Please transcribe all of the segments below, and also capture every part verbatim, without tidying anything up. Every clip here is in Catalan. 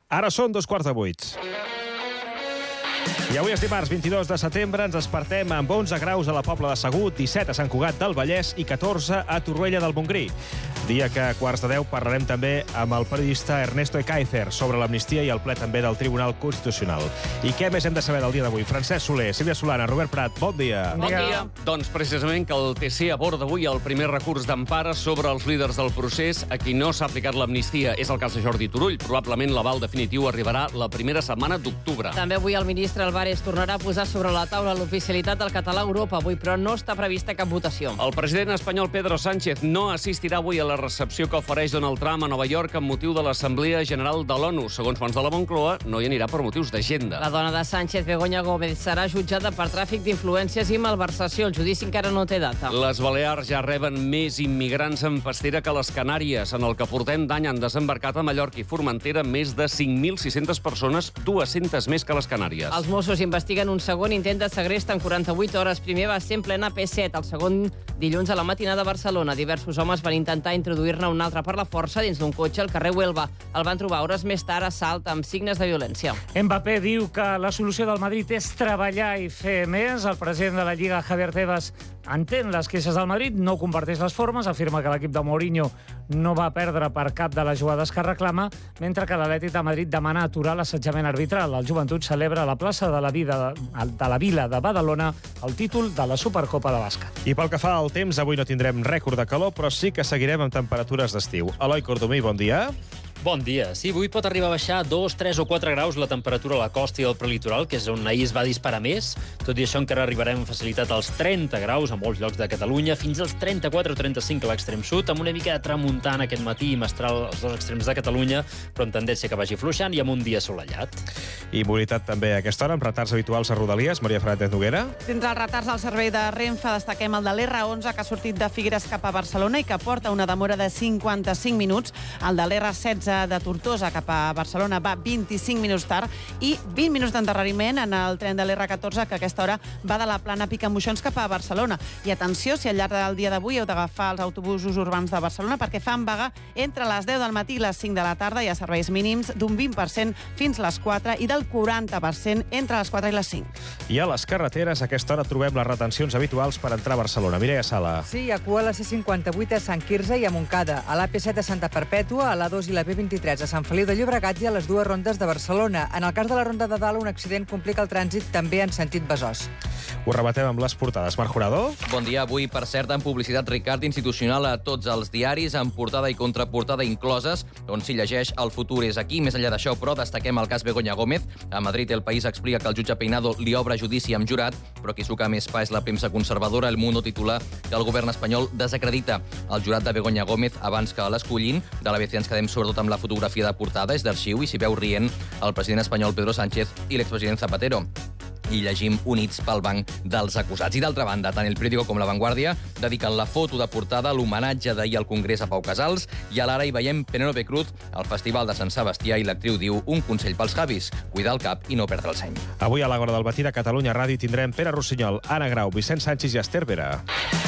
Ara són dos quarts de vuit. I avui és dimarts vint-i-dos de setembre, ens despertem amb onze graus a la Pobla de Segur, disset a Sant Cugat del Vallès i catorze a Torroella del Montgrí. Dia que a quarts de deu parlarem també amb el periodista Ernesto Ekaizer sobre l'amnistia i el ple també del Tribunal Constitucional. I què més hem de saber del dia d'avui? Francesc Soler, Sílvia Solana, Robert Prat, bon dia. Bon dia. Doncs precisament que el T C aborda avui el primer recurs d'empara sobre els líders del procés a qui no s'ha aplicat l'amnistia. És el cas de Jordi Turull. Probablement l'aval definitiu arribarà la primera setmana d'octubre. També avui el ministre Álvarez tornarà a posar sobre la taula l'oficialitat del català a Europa avui, però no està prevista cap votació. El president espanyol Pedro Sánchez no assistirà avui a la recepció que ofereix Donald Trump a Nova York amb motiu de l'Assemblea General de l'ONU. Segons fonts de la Moncloa, no hi anirà per motius d'agenda. La dona de Sánchez, Begoña Gómez, serà jutjada per tràfic d'influències i malversació. El judici encara no té data. Les Balears ja reben més immigrants en pastera que les Canàries. En el que portem d'any han desembarcat a Mallorca i Formentera més de cinc mil sis-centes persones, dues-centes més que les Canàries. Els Mossos investiguen un segon intent de segrest en quaranta-vuit hores. Primer va ser en plena P set, el segon dilluns a la matinada a Barcelona. Diversos homes van intentar introduir-ne un altre per la força dins d'un cotxe al carrer Huelva. El van trobar hores més tard a Salt amb signes de violència. Mbappé diu que la solució del Madrid és treballar i fer més. El president de la Lliga, Javier Tebas, entén les queixes del Madrid, no comparteix les formes, afirma que l'equip de Mourinho no va perdre per cap de les jugades que reclama, mentre que l'Atlètic de Madrid demana aturar l'assetjament arbitral. El Joventut celebra a la plaça de la, vida, de la Vila de Badalona el títol de la Supercopa de bàsquet. I pel que fa al temps, avui no tindrem rècord de calor, però sí que seguirem amb temperatures d'estiu. Eloi Cordomí, bon dia. Bon dia. Sí, avui pot arribar a baixar dos, tres o quatre graus la temperatura a la costa i al prelitoral, que és on ahir es va disparar més. Tot i això encara arribarem amb facilitat als trenta graus a molts llocs de Catalunya, fins als trenta-quatre o trenta-cinc a l'extrem sud, amb una mica de tramuntant aquest matí i mestral als dos extrems de Catalunya, però amb tendència que vagi fluixant i amb un dia assolellat. I mobilitat també a aquesta hora, amb retards habituals a Rodalies. Maria Fernández Noguera. Dins els retards al servei de Renfe destaquem el de l'R onze, que ha sortit de Figueres cap a Barcelona i que porta una demora de cinquanta-cinc minuts. El de l'R setze de Tortosa cap a Barcelona va vint-i-cinc minuts tard i vint minuts d'endarreriment en el tren de l'R catorze, que a aquesta hora va de la plana Picamoixons cap a Barcelona. I atenció, si al llarg del dia d'avui heu d'agafar els autobusos urbans de Barcelona, perquè fan vaga entre les deu del matí i les cinc de la tarda. Hi ha serveis mínims d'un vint per cent fins les quatre i del quaranta per cent entre les quatre i les cinc. I a les carreteres, a aquesta hora trobem les retencions habituals per entrar a Barcelona. Mireia Sala. Sí, hi ha cua a la C cinquanta-vuit a Sant Quirze i a Montcada, a l'A P set a Santa Perpètua, a l'A dos i la B vint-i-tres a Sant Feliu de Llobregat i a les dues rondes de Barcelona. En el cas de la ronda de dalt, un accident complica el trànsit també en sentit Besòs. Ho rematem amb les portades. Marc Jurado. Bon dia. Avui, per cert, en publicitat Ricard institucional a tots els diaris, amb portada i contraportada incloses, on s'hi llegeix el futur és aquí. Més enllà d'això, però, destaquem el cas Begoña Gómez. A Madrid, El País explica que el jutge Peinado li obre judici amb jurat, però qui suca més pa és la premsa conservadora. El Mundo titula que el govern espanyol desacredita el jurat de Begoña Gómez abans que l'escollin. De l'A B C ens quedem sobretot amb la fotografia de portada, és d'arxiu i s'hi veu rient el president espanyol Pedro Sánchez i l'expresident Zapatero. I llegim units pel banc dels acusats. I d'altra banda, tant El Periódico com La Vanguardia dediquen la foto de portada a l'homenatge d'ahir al Congrés a Pau Casals i a l'Ara hi veiem Penélope Cruz al Festival de Sant Sebastià i l'actriu diu un consell pels javis, cuidar el cap i no perdre el seny. Avui a l'Hora del matí a Catalunya Ràdio tindrem Pere Rossinyol, Anna Grau, Vicent Sánchez i Esther Vera.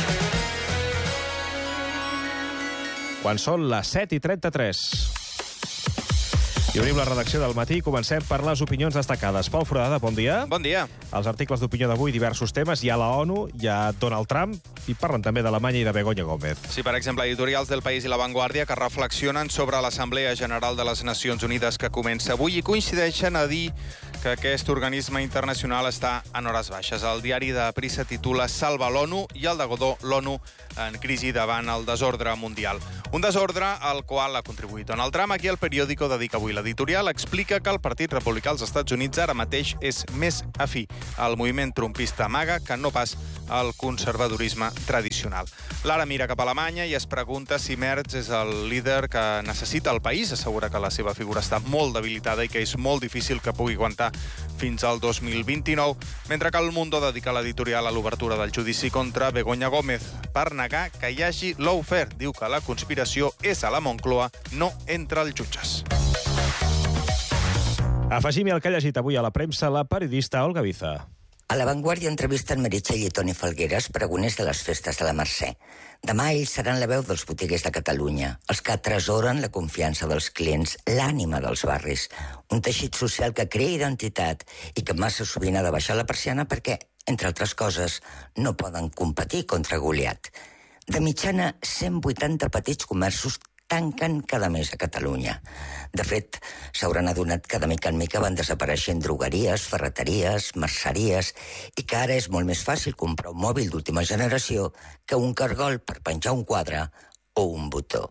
Quan són les set i trenta-tres. I obrim la redacció del matí i comencem per les opinions destacades. Pol Foradada, bon dia. Bon dia. Els articles d'opinió d'avui, diversos temes. Hi ha la ONU, hi ha Donald Trump i parlen també d'Alemanya i de Begoña Gómez. Sí, per exemple, editorials del País i La Vanguardia que reflexionen sobre l'Assemblea General de les Nacions Unides que comença avui i coincideixen a dir que aquest organisme internacional està en hores baixes. El diari de Prisa titula Salva l'ONU i el de Godó, l'ONU en crisi davant el desordre mundial. Un desordre al qual ha contribuït Donald Trump. Aquí El Periódico dedica avui l'editorial, explica que el Partit Republicà als Estats Units ara mateix és més afí al moviment trumpista MAGA que no pas al conservadorisme tradicional. L'Ara mira cap a Alemanya i es pregunta si Merz és el líder que necessita el país. Assegura que la seva figura està molt debilitada i que és molt difícil que pugui aguantar fins al dos mil vint-i-nou, mentre que El Mundo dedica l'editorial a l'obertura del judici contra Begoña Gómez per negar que hi hagi lawfare. Diu que la conspiració és a la Moncloa, no entre els jutges. Afegim-hi el que ha llegit avui a la premsa la periodista Olga Viza. A La Vanguardia entrevisten Meritxell i Toni Falgueres, pregoners de les festes de la Mercè. Demà ells seran la veu dels botiguers de Catalunya, els que atresoren la confiança dels clients, l'ànima dels barris, un teixit social que crea identitat i que massa sovint ha de baixar la persiana perquè, entre altres coses, no poden competir contra Goliat. De mitjana, cent vuitanta petits comerços tanquen cada mes a Catalunya. De fet, s'hauran adonat que de mica en mica van desapareixent drogueries, ferreteries, merceries, i que ara és molt més fàcil comprar un mòbil d'última generació que un cargol per penjar un quadre o un botó.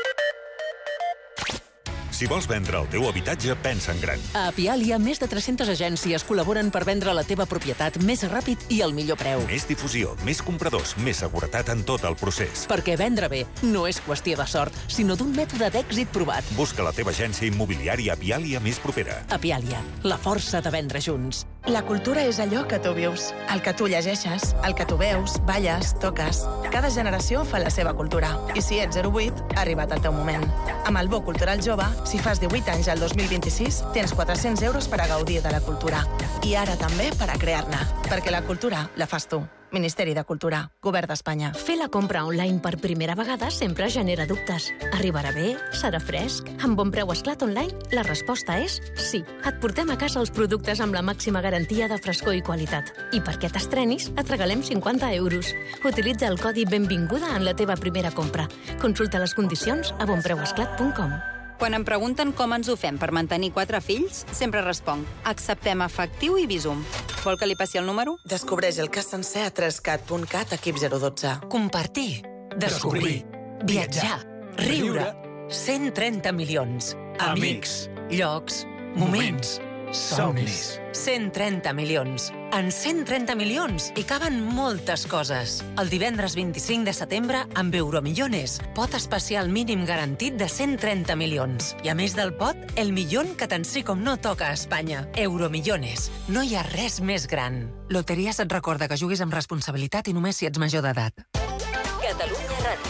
Si vols vendre el teu habitatge, pensa en gran. A Apialia, més de tres-centes agències col·laboren per vendre la teva propietat més ràpid i al millor preu. Més difusió, més compradors, més seguretat en tot el procés. Perquè vendre bé no és qüestió de sort, sinó d'un mètode d'èxit provat. Busca la teva agència immobiliària Apialia més propera. Apialia, la força de vendre junts. La cultura és allò que tu vius, el que tu llegeixes, el que tu veus, balles, toques. Cada generació fa la seva cultura. I si ets zero vuit, ha arribat el teu moment. Amb el Bo Cultural Jove, si fas divuit anys al dos mil vint-i-sis, tens quatre-cents euros per a gaudir de la cultura. I ara també per a crear-ne. Perquè la cultura la fas tu. Ministeri de Cultura, Govern d'Espanya. Fer la compra online per primera vegada sempre genera dubtes. Arribarà bé? Serà fresc? Amb Bon Preu Esclat Online, la resposta és sí. Et portem a casa els productes amb la màxima garantia de frescor i qualitat. I perquè t'estrenis, et regalem cinquanta euros. Utilitza el codi Benvinguda en la teva primera compra. Consulta les condicions a bon preu esclat punt com. Quan em pregunten com ens ho fem per mantenir quatre fills, sempre responc: acceptem efectiu i Bizum. Vol que li passi el número? Descobreix el cas sencer a tres cat punt cat, equip zero dotze. Compartir, descobrir, viatjar, riure. cent trenta milions. Amics, llocs, moments, somnis. cent trenta milions. En cent trenta milions hi caben moltes coses. El divendres vint-i-cinc de setembre, amb Euromillones, pot especial mínim garantit de cent trenta milions. I a més del pot, el milion que tant sí com no toca a Espanya. Euromillones. No hi ha res més gran. Loteries et recorda que juguis amb responsabilitat i només si ets major d'edat. Catalunya Ràdio.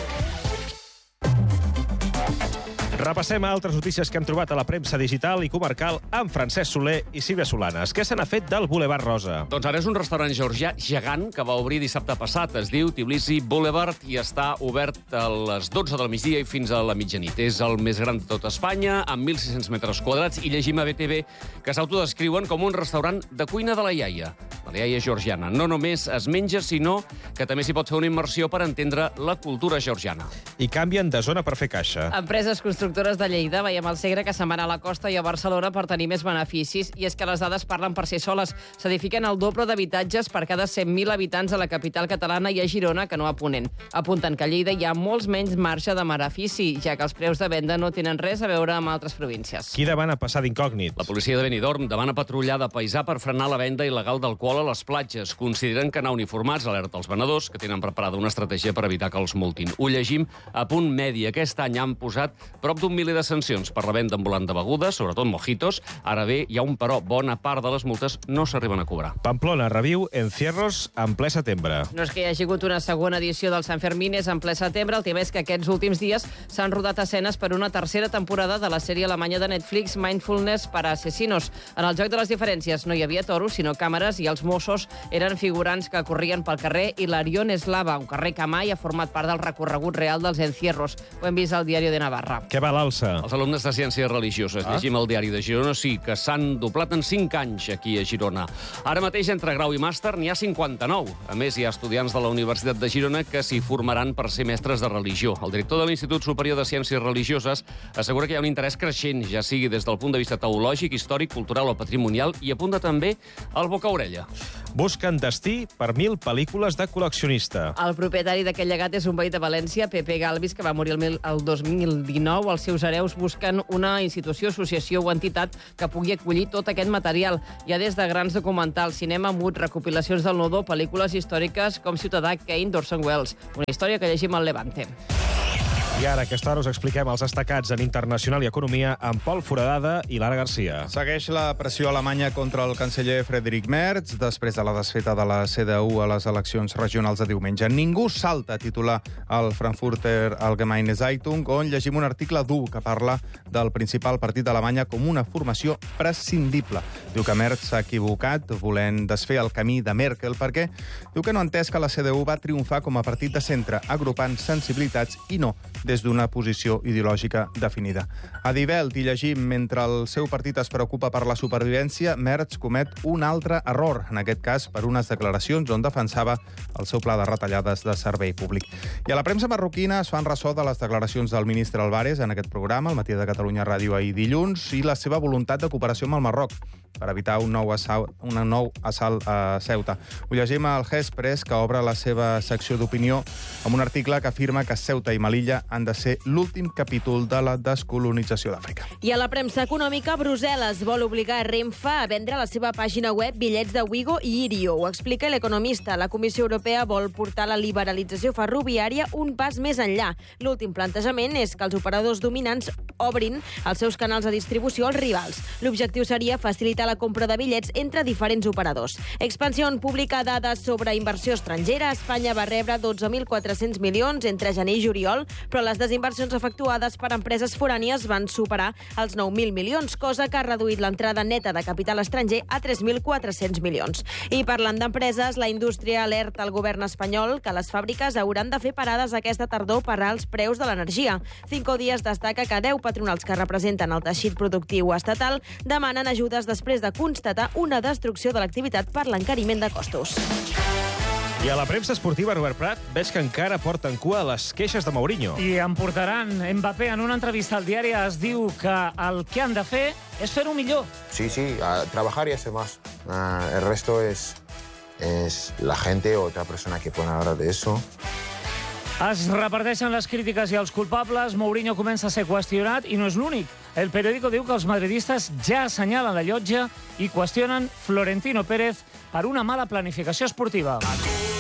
Repassem altres notícies que hem trobat a la premsa digital i comarcal amb Francesc Soler i Sílvia Solanes. Què se n'ha fet del Boulevard Rosa? Doncs ara és un restaurant georgià gegant que va obrir dissabte passat. Es diu Tbilisi Boulevard i està obert a les dotze del migdia i fins a la mitjanit. És el més gran de tot Espanya, amb mil sis-cents metres quadrats, i llegim a B T V que s'autodescriuen com un restaurant de cuina de la iaia, de la iaia georgiana. No només es menja, sinó que també s'hi pot fer una immersió per entendre la cultura georgiana. I canvien de zona per fer caixa. Empreses constructores de Lleida, veiem al Segre, que se'n van a la costa i a Barcelona per tenir més beneficis, i és que les dades parlen per si soles. S'edifiquen el doble d'habitatges per cada cent mil habitants a la capital catalana i a Girona que no a Ponent. Apunten que a Lleida hi ha molts menys marge de benefici, ja que els preus de venda no tenen res a veure amb altres províncies. Qui demana passar d'incògnit? La policia de Benidorm demana patrullar de paisà per frenar la venda il·legal d'alcohol a les platges. Consideren que anar uniformats alerta els venedors, que tenen preparada una estratègia per evitar que els multin. Ho llegim a Punt Medi. Aquest any han posat prop d'un miler de sancions per la venda ambulant de begudes, sobretot mojitos. Ara bé, hi ha un però. Bona part de les multes no s'arriben a cobrar. Pamplona reviu encierros en ple setembre. No és que hi hagi hagut una segona edició del Sant Fermín, és en ple setembre. El tema és que aquests últims dies s'han rodat escenes per una tercera temporada de la sèrie alemanya de Netflix Mindfulness para Asesinos. En el joc de les diferències no hi havia toros, sinó càmeres, i els Mossos eren figurants que corrien pel carrer Hilarión Eslava, un carrer que mai ha format part del recorregut real dels encierros. Ho hem vist al Diari de Navarra. Què va l'alça? Els alumnes de Ciències Religioses, ah? llegim el Diari de Girona, sí, que s'han doblat en cinc anys aquí a Girona. Ara mateix, entre grau i màster, n'hi ha cinquanta-nou. A més, hi ha estudiants de la Universitat de Girona que s'hi formaran per ser mestres de religió. El director de l'Institut Superior de Ciències Religioses assegura que hi ha un interès creixent, ja sigui des del punt de vista teològic, històric, cultural o patrimonial, i apunta també al boca-orella. Busquen destí per mil pel·lícules de col·leccionista. El propietari d'aquest llegat és un veí de València, Pepe Galvis, que va morir el, mil, el dos mil dinou. Els seus hereus busquen una institució, associació o entitat que pugui acollir tot aquest material. Hi ha des de grans documentals, cinema mut, recopilacions del Nodó, pel·lícules històriques com Ciutadà Kane d'Orson Welles. Una història que llegim al Levante. I ara, a aquesta hora, us expliquem els destacats en internacional i economia amb Pol Foradada i Lara Garcia. Segueix la pressió alemanya contra el canceller Friedrich Merz després de la desfeta de la C D U a les eleccions regionals de diumenge. Ningú salta, titula el Frankfurter Allgemeine Zeitung, on llegim un article dur que parla del principal partit d'Alemanya com una formació prescindible. Diu que Merz s'ha equivocat volent desfer el camí de Merkel perquè diu que no ha entès que la C D U va triomfar com a partit de centre, agrupant sensibilitats i no des d'una posició ideològica definida. A Die Welt hi llegim, mentre el seu partit es preocupa per la supervivència, Merz comet un altre error, en aquest cas per unes declaracions on defensava el seu pla de retallades de servei públic. I a la premsa marroquina es fan ressò de les declaracions del ministre Álvarez en aquest programa, al Matí de Catalunya Ràdio ahir dilluns, i la seva voluntat de cooperació amb el Marroc per evitar un nou assalt, un nou assalt a Ceuta. Ho llegim al Hespres, que obre la seva secció d'opinió amb un article que afirma que Ceuta i Melilla han de ser l'últim capítol de la descolonització d'Àfrica. I a la premsa econòmica, Brussel·les vol obligar Renfe a vendre a la seva pàgina web bitllets de Wigo i Irio. Ho explica l'economista. La Comissió Europea vol portar la liberalització ferroviària un pas més enllà. L'últim plantejament és que els operadors dominants obrin els seus canals de distribució als rivals. L'objectiu seria facilitar la compra de bitllets entre diferents operadors. Expansión publica dades sobre inversió estrangera. Espanya va rebre dotze mil quatre-cents milions entre gener i juliol, però les desinversions efectuades per empreses forànies van superar els nou mil milions, cosa que ha reduït l'entrada neta de capital estranger a tres mil quatre-cents milions. I parlant d'empreses, la indústria alerta al govern espanyol que les fàbriques hauran de fer parades aquesta tardor per als preus de l'energia. Cinco Días destaca que deu patronals que representen el teixit productiu estatal demanen ajudes després de constatar una destrucció de l'activitat per l'encariment de costos. I a la premsa esportiva, Robert Prat, veig que encara porten cua les queixes de Mourinho. I en portaran. Mbappé, en una entrevista al diari, es diu que el que han de fer és fer-ho millor. Sí, sí, a trabajar y hacer más. Uh, el resto es, es la gente o otra persona que pueden hablar de eso. Es reparteixen les crítiques i els culpables. Mourinho comença a ser qüestionat i no és l'únic. El periòdico diu que els madridistes ja assenyalen la llotja i qüestionen Florentino Pérez per una mala planificació esportiva.